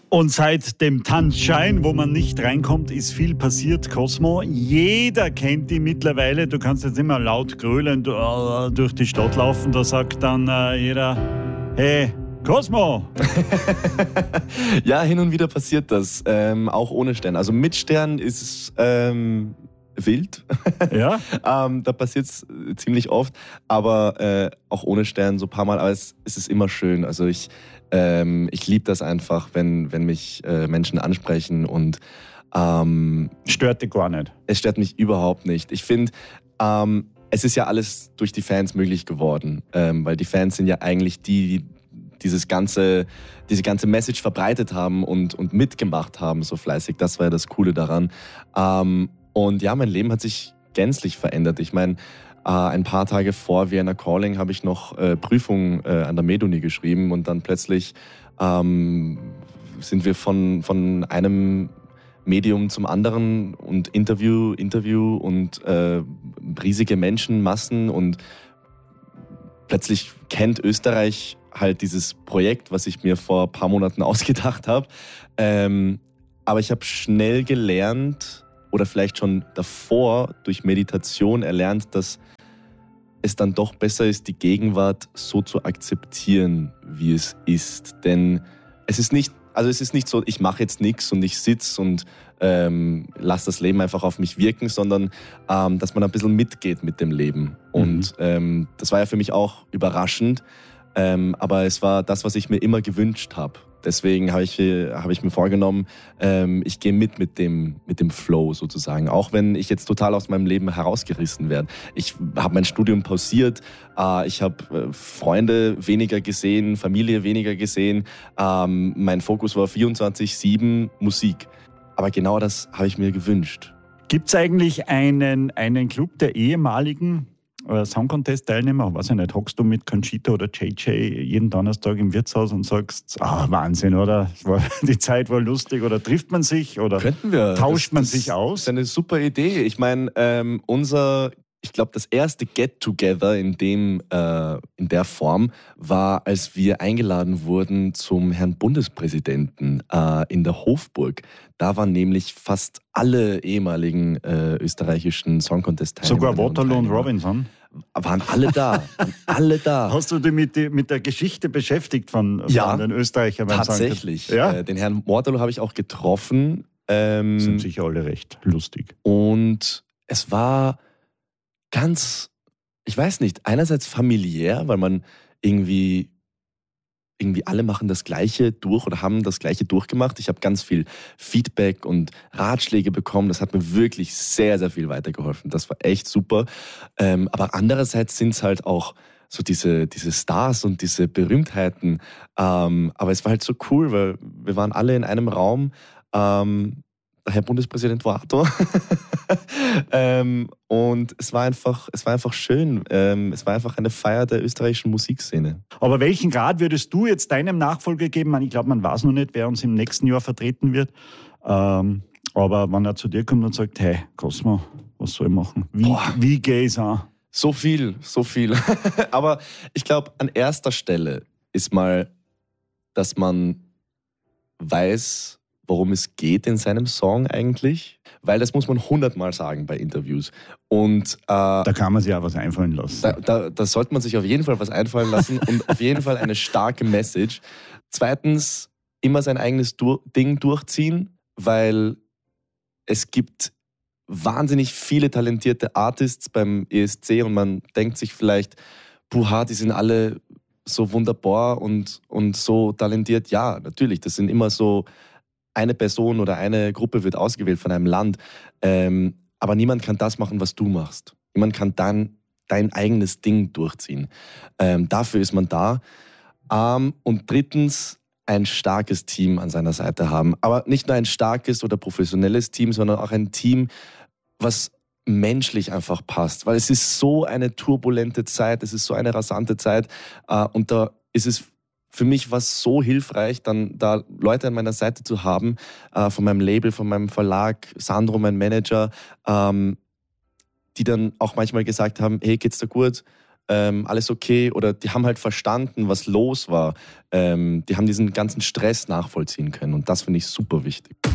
Und seit dem Tanzschein, wo man nicht reinkommt, ist viel passiert, Cosmo. Jeder kennt ihn mittlerweile. Du kannst jetzt immer laut gröhlend durch die Stadt laufen. Da sagt dann jeder, hey, Cosmo! Ja, hin und wieder passiert das, auch ohne Stern. Also mit Stern ist es wild. Ja? Da passiert es ziemlich oft, aber auch ohne Stern so ein paar Mal. Aber es ist immer schön. Also ich liebe das einfach, wenn mich Menschen ansprechen und stört dich gar nicht? Es stört mich überhaupt nicht. Ich finde, es ist ja alles durch die Fans möglich geworden, weil die Fans sind ja eigentlich die diese ganze Message verbreitet haben und mitgemacht haben so fleißig. Das war ja das Coole daran. Und ja, mein Leben hat sich gänzlich verändert. Ich meine, ein paar Tage vor Vienna Calling habe ich noch Prüfungen an der Med-Uni geschrieben und dann plötzlich sind wir von einem Medium zum anderen und Interview und riesige Menschenmassen und plötzlich kennt Österreich halt dieses Projekt, was ich mir vor ein paar Monaten ausgedacht habe. Aber ich habe schnell gelernt oder vielleicht schon davor durch Meditation erlernt, dass es dann doch besser ist, die Gegenwart so zu akzeptieren, wie es ist. Denn es ist nicht so, ich mache jetzt nichts und ich sitze und lasse das Leben einfach auf mich wirken, sondern dass man ein bisschen mitgeht mit dem Leben. Und das war ja für mich auch überraschend, aber es war das, was ich mir immer gewünscht habe. Deswegen habe ich mir vorgenommen, ich gehe mit dem Flow sozusagen. Auch wenn ich jetzt total aus meinem Leben herausgerissen werde. Ich habe mein Studium pausiert, ich habe Freunde weniger gesehen, Familie weniger gesehen. Mein Fokus war 24/7 Musik. Aber genau das habe ich mir gewünscht. Gibt es eigentlich einen Club der ehemaligen Song Contest-Teilnehmer? Weiß ich nicht, hockst du mit Conchita oder JJ jeden Donnerstag im Wirtshaus und sagst, Wahnsinn, oder? Die Zeit war lustig, oder trifft man sich, oder könnten wir, tauscht man sich aus? Das ist eine super Idee. Ich meine, ich glaube, das erste Get-Together in der Form war, als wir eingeladen wurden zum Herrn Bundespräsidenten in der Hofburg. Da waren nämlich fast alle ehemaligen österreichischen Song Contest-Teilnehmer. Sogar Waterloo und Robinson? Waren alle da. Hast du dich mit der Geschichte beschäftigt von den Österreichern? Tatsächlich. Ja? Den Herrn Waterloo habe ich auch getroffen. Sind sicher alle recht lustig. Und es war ganz, ich weiß nicht, einerseits familiär, weil man irgendwie alle machen das Gleiche durch oder haben das Gleiche durchgemacht. Ich habe ganz viel Feedback und Ratschläge bekommen. Das hat mir wirklich sehr, sehr viel weitergeholfen. Das war echt super. Aber andererseits sind es halt auch so diese Stars und diese Berühmtheiten. Aber es war halt so cool, weil wir waren alle in einem Raum. Der Herr Bundespräsident war da. Und es war einfach schön. Es war einfach eine Feier der österreichischen Musikszene. Aber welchen Grad würdest du jetzt deinem Nachfolger geben? Ich glaube, man weiß noch nicht, wer uns im nächsten Jahr vertreten wird. Aber wenn er zu dir kommt und sagt, hey, Cosmo, was soll ich machen? Wie gehe ich es an? So viel. Aber ich glaube, an erster Stelle ist mal, dass man weiß, worum es geht in seinem Song eigentlich. Weil das muss man 100-mal sagen bei Interviews. Und da kann man sich auch was einfallen lassen. Da sollte man sich auf jeden Fall was einfallen lassen und auf jeden Fall eine starke Message. Zweitens, immer sein eigenes Ding durchziehen, weil es gibt wahnsinnig viele talentierte Artists beim ESC und man denkt sich vielleicht, die sind alle so wunderbar und so talentiert. Ja, natürlich, das sind immer so, eine Person oder eine Gruppe wird ausgewählt von einem Land, aber niemand kann das machen, was du machst. Niemand kann dann dein eigenes Ding durchziehen. Dafür ist man da. Und drittens, ein starkes Team an seiner Seite haben. Aber nicht nur ein starkes oder professionelles Team, sondern auch ein Team, was menschlich einfach passt. Weil es ist so eine turbulente Zeit, es ist so eine rasante Zeit und da ist es für mich was so hilfreich, dann da Leute an meiner Seite zu haben, von meinem Label, von meinem Verlag, Sandro, mein Manager, die dann auch manchmal gesagt haben, hey, geht's dir gut? alles okay, oder die haben halt verstanden, was los war. Die haben diesen ganzen Stress nachvollziehen können und das finde ich super wichtig.